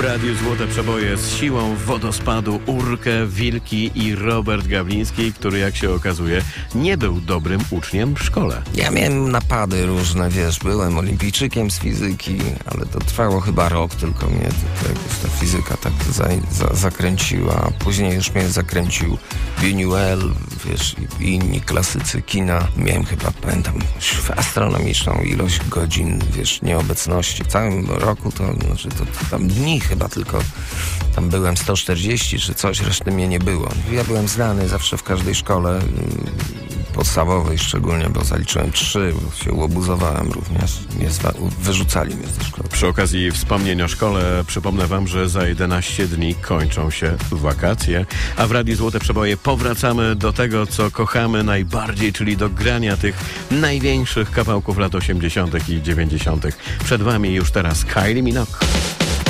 Radiu Złote Przeboje z siłą wodospadu Urkę, Wilki i Robert Gawliński, który, jak się okazuje, nie był dobrym uczniem w szkole. Ja miałem napady różne, byłem olimpijczykiem z fizyki, ale to trwało chyba rok, tylko mnie jakoś ta fizyka tak zakręciła. Później już mnie zakręcił Buñuel, i inni klasycy kina. Miałem chyba, pamiętam, astronomiczną ilość godzin, nieobecności. W całym roku to tam dni chyba tylko tam byłem 140 czy coś, reszty mnie nie było. Ja byłem znany zawsze w każdej szkole podstawowej szczególnie, bo zaliczyłem 3, bo się łobuzowałem również. Wyrzucali mnie ze szkoły. Przy okazji wspomnień o szkole przypomnę wam, że za 11 dni kończą się wakacje, a w Radiu Złote Przeboje powracamy do tego, co kochamy najbardziej, czyli do grania tych największych kawałków lat 80. i 90. Przed wami już teraz Kylie Minogue.